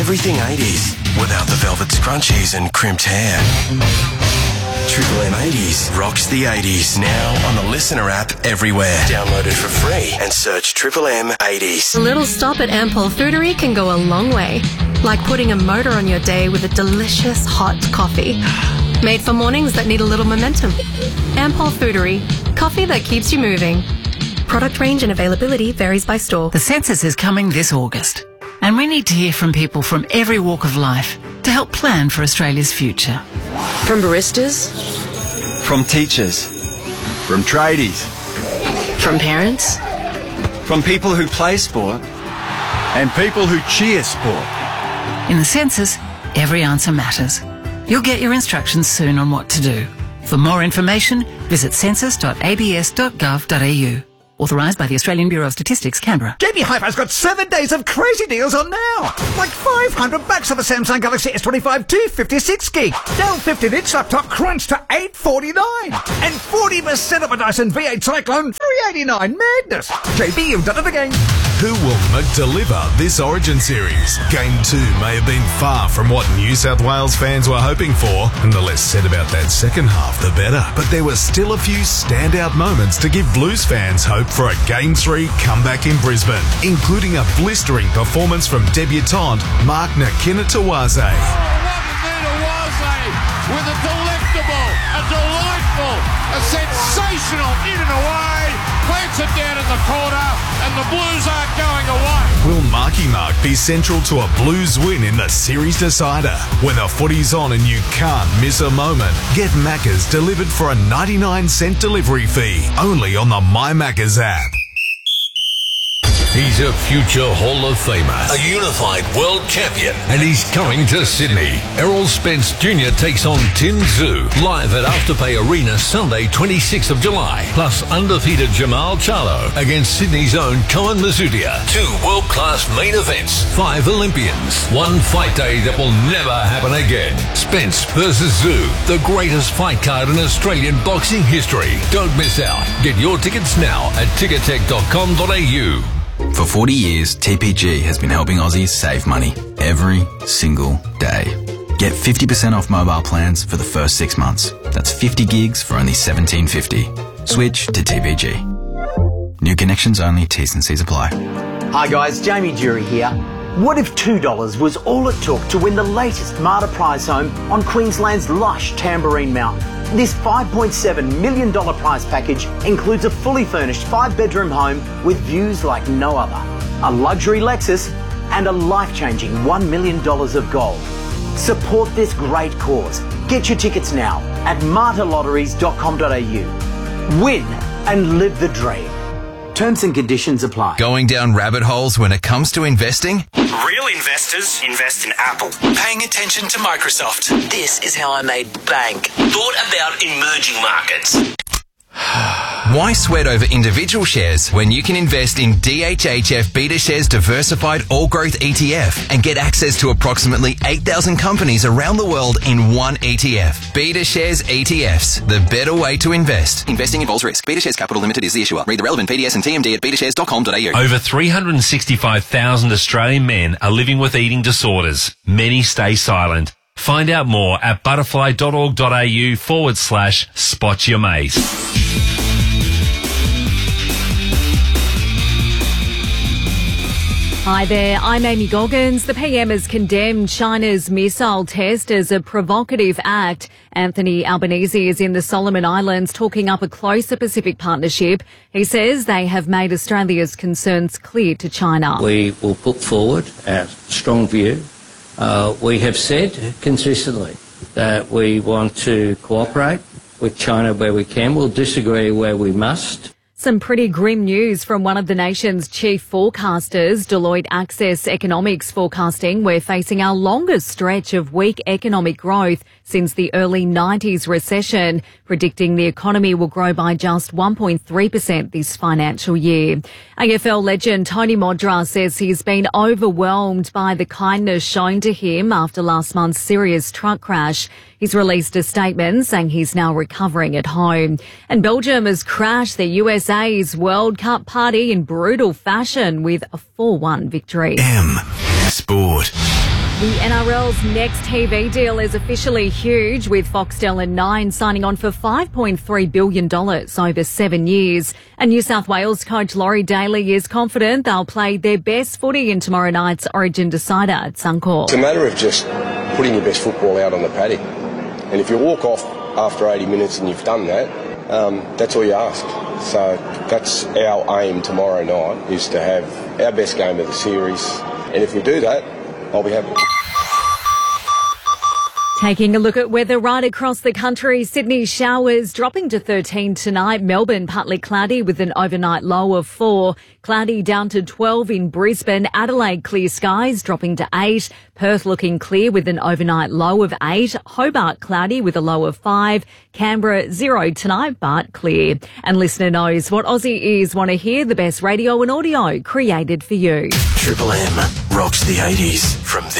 everything 80s without the velvet scrunchies and crimped hair. Triple M 80s rocks the 80s now on the Listener app everywhere. Download it for free and search Triple M 80s. A little stop at Ampol Foodery can go a long way. Like putting a motor on your day with a delicious hot coffee. Made for mornings that need a little momentum. Ampol Foodery. Coffee that keeps you moving. Product range and availability varies by store. The census is coming this August, and we need to hear from people from every walk of life to help plan for Australia's future. From baristas, from teachers, from tradies, from parents, from people who play sport, and people who cheer sport. In the census, every answer matters. You'll get your instructions soon on what to do. For more information, visit census.abs.gov.au. Authorised by the Australian Bureau of Statistics, Canberra. JB Hi-Fi's got 7 days of crazy deals on now. Like $500 off a Samsung Galaxy S25 256 gig. Dell 15-inch laptop crunch to $849. And 40% off a Dyson V8 Cyclone $389. Madness. JB, you've done it again. Who will deliver this Origin series? Game 2 may have been far from what New South Wales fans were hoping for, and the less said about that second half, the better. But there were still a few standout moments to give Blues fans hope for a Game 3 comeback in Brisbane, including a blistering performance from debutante Mark Nakinatawaze. With a delectable, a delightful, a sensational in and away, plants it down in the corner, and the Blues aren't going away. Will Marky Mark be central to a Blues win in the series decider? When the footy's on and you can't miss a moment, get Maccas delivered for a 99-cent delivery fee, only on the My Maccas app. He's a future Hall of Famer, a unified world champion, and he's coming to Sydney. Errol Spence Jr. takes on Tin Zhu live at Afterpay Arena Sunday, 26th of July. Plus undefeated Jamal Charlo against Sydney's own Koen Mazudia. 2 world-class main events, 5 Olympians, 1 fight day that will never happen again. Spence versus Zhu, the greatest fight card in Australian boxing history. Don't miss out. Get your tickets now at ticketek.com.au. For 40 years, TPG has been helping Aussies save money every single day. Get 50% off mobile plans for the first 6 months. That's 50 gigs for only $17.50. Switch to TPG. New connections only, T's and C's apply. Hi guys, Jamie Jury here. What if $2 was all it took to win the latest Marta prize home on Queensland's lush Tamborine Mountain? This $5.7 million prize package includes a fully furnished 5-bedroom home with views like no other, a luxury Lexus, and a life-changing $1 million of gold. Support this great cause. Get your tickets now at martalotteries.com.au. Win and live the dream. Terms and conditions apply. Going down rabbit holes when it comes to investing? Real investors invest in Apple. Paying attention to Microsoft. This is how I made bank. Thought about emerging markets. Why sweat over individual shares when you can invest in DHHF BetaShares Diversified All Growth ETF and get access to approximately 8,000 companies around the world in one ETF? BetaShares ETFs, the better way to invest. Investing involves risk. BetaShares Capital Limited is the issuer. Read the relevant PDS and TMD at betashares.com.au. Over 365,000 Australian men are living with eating disorders. Many stay silent. Find out more at butterfly.org.au/spot your mate. Hi there, I'm Amy Goggins. The PM has condemned China's missile test as a provocative act. Anthony Albanese is in the Solomon Islands talking up a closer Pacific partnership. He says they have made Australia's concerns clear to China. We will put forward our strong view. We have said consistently that we want to cooperate with China where we can. We'll disagree where we must. Some pretty grim news from one of the nation's chief forecasters, Deloitte Access Economics forecasting. We're facing our longest stretch of weak economic growth since the early 90s recession, predicting the economy will grow by just 1.3% this financial year. AFL legend Tony Modra says he's been overwhelmed by the kindness shown to him after last month's serious truck crash. He's released a statement saying he's now recovering at home. And Belgium has crashed the USA's World Cup party in brutal fashion with a 4-1 victory. M Sport. The NRL's next TV deal is officially huge, with Foxtel and Nine signing on for $5.3 billion over 7 years. And New South Wales coach Laurie Daly is confident they'll play their best footy in tomorrow night's Origin decider at Suncorp. It's a matter of just putting your best football out on the paddock. And if you walk off after 80 minutes and you've done that, that's all you ask. So that's our aim tomorrow night, is to have our best game of the series. And if we do that, I'll be happy. Taking a look at weather right across the country, Sydney showers dropping to 13 tonight. Melbourne partly cloudy with an overnight low of 4. Cloudy down to 12 in Brisbane. Adelaide clear skies dropping to 8. Perth looking clear with an overnight low of 8. Hobart cloudy with a low of 5. Canberra 0 tonight but clear. And listener knows what Aussie ears want to hear, the best radio and audio created for you. Triple M rocks the 80s from